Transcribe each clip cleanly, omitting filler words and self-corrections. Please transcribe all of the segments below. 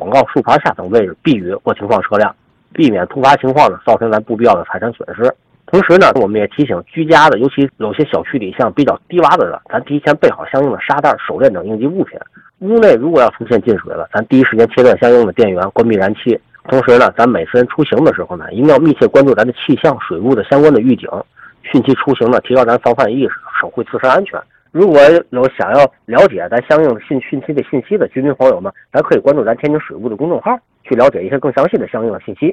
广告竖牌下等位置避雨或停放车辆，避免突发情况呢造成咱不必要的财产损失。同时呢，我们也提醒居家的，尤其有些小区里像比较低洼的人，咱提前备好相应的沙袋、手电等应急物品。屋内如果要出现进水了，咱第一时间切断相应的电源，关闭燃气。同时呢，咱每次人出行的时候呢，一定要密切关注咱的气象、水务的相关的预警，汛期出行呢，提高咱防范意识，守护自身安全。如果有想要了解咱相应的汛期的信息的居民朋友们，咱可以关注咱天津水务的公众号，去了解一些更详细的相应的信息。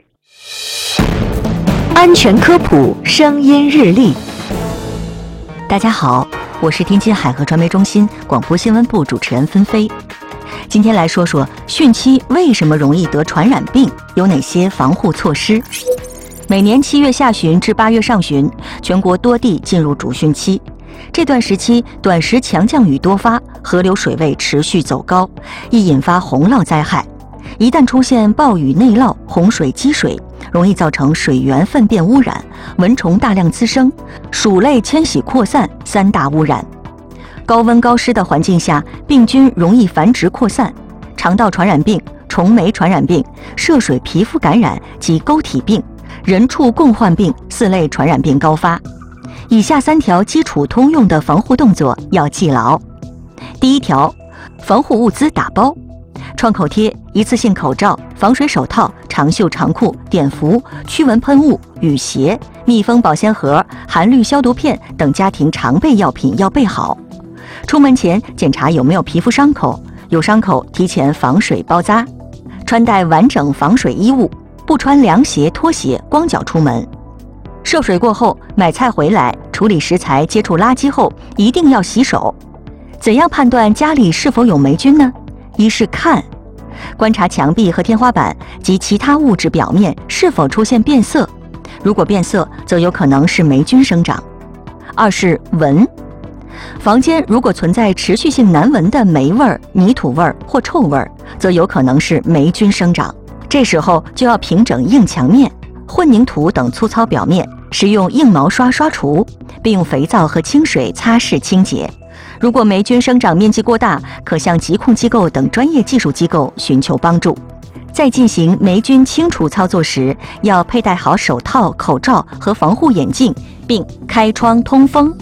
安全科普声音日历。大家好，我是天津海河传媒中心广播新闻部主持人芬飞。今天来说说汛期为什么容易得传染病，有哪些防护措施。每年7月下旬至8月上旬，全国多地进入主汛期。这段时期短时强降雨多发，河流水位持续走高，易引发洪涝灾害。一旦出现暴雨内涝、洪水积水，容易造成水源粪便污染、蚊虫大量滋生、鼠类迁徙扩散3大污染。高温高湿的环境下，病菌容易繁殖扩散，肠道传染病、虫媒传染病、涉水皮肤感染及沟体病、人畜共患病4类传染病高发。以下3条基础通用的防护动作要记牢。第1条，防护物资打包。创口贴、一次性口罩、防水手套、长袖长裤、碘伏、驱蚊喷雾、雨鞋、密封保鲜盒、含氯消毒片等家庭常备药品要备好。出门前检查有没有皮肤伤口，有伤口提前防水包扎。穿戴完整防水衣物，不穿凉鞋、拖鞋，光脚出门。涉水过后，买菜回来，处理食材、接触垃圾后，一定要洗手。怎样判断家里是否有霉菌呢？一是观察墙壁和天花板及其他物质表面是否出现变色，如果变色，则有可能是霉菌生长。2是闻，房间如果存在持续性难闻的霉味、泥土味或臭味，则有可能是霉菌生长。这时候就要平整硬墙面、混凝土等粗糙表面，使用硬毛刷刷除，并用肥皂和清水擦拭清洁。如果霉菌生长面积过大，可向疾控机构等专业技术机构寻求帮助。在进行霉菌清除操作时，要佩戴好手套、口罩和防护眼镜，并开窗通风。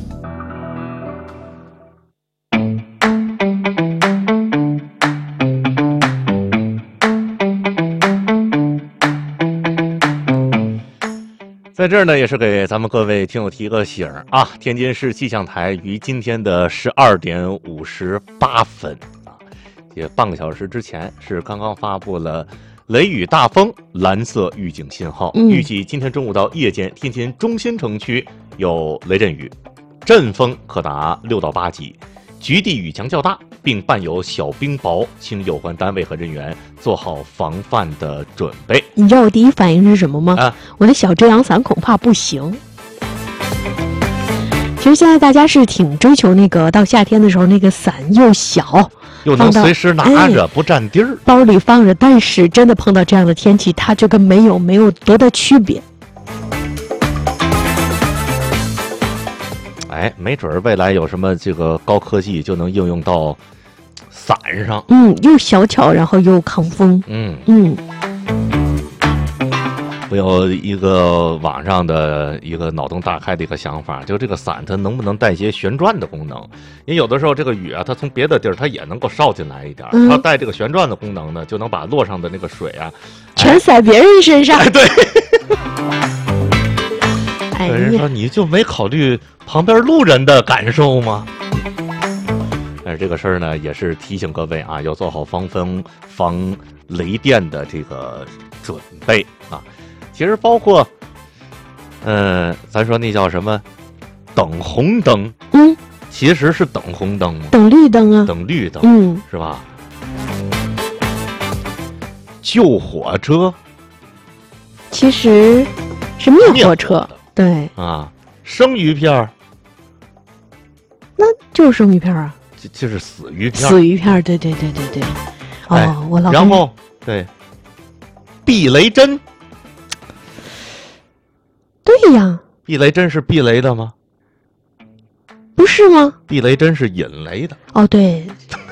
在这儿呢，也是给咱们各位听友提个醒啊！天津市气象台于今天的12点58分啊，也半个小时之前是刚刚发布了雷雨大风蓝色预警信号，预计今天中午到夜间，天津中心城区有雷阵雨，阵风可达6到8级，局地雨强较大，并伴有小冰雹，请有关单位和人员做好防范的准备。 你知道我第一反应是什么吗？我的小遮阳伞恐怕不行。其实现在大家是挺追求那个到夏天的时候，那个伞又小， 又能随时拿着，不占地儿， 包里放着。但是真的碰到这样的天气，它就跟没有多大区别。 哎，没准未来有什么这个高科技就能应用到伞上。 又小巧，然后又抗风。 我有一个网上的一个脑洞大开的一个想法，就这个伞它能不能带一些旋转的功能？因为有的时候这个雨啊，它从别的地儿它也能够捎进来一点，它带这个旋转的功能呢，就能把落上的那个水啊， 全洒别人身上。 对。有人说你就没考虑旁边路人的感受吗？但是这个事儿呢，也是提醒各位啊，要做好防风、防雷电的这个准备啊。其实包括，咱说那叫什么，等红灯，其实是等红灯吗？ 等绿灯啊， 等绿灯，是吧？救火车， 其实是灭火车。对啊，生鱼片那就是生鱼片啊， 就是死鱼片。 死鱼片，对。我老然后对，避雷针， 对呀， 避雷针是避雷的吗？ 不是吗？ 避雷针是引雷的。 哦，对，